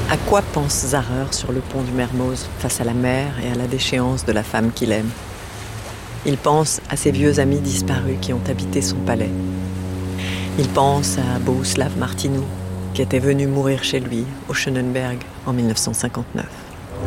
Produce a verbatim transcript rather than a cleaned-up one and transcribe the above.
À quoi pense Zarer sur le pont du Mermoz, face à la mer et à la déchéance de la femme qu'il aime? Il pense à ses vieux amis disparus qui ont habité son palais. Il pense à Bohuslav Martinou, qui était venu mourir chez lui, au Schönenberg, en mille neuf cent cinquante-neuf.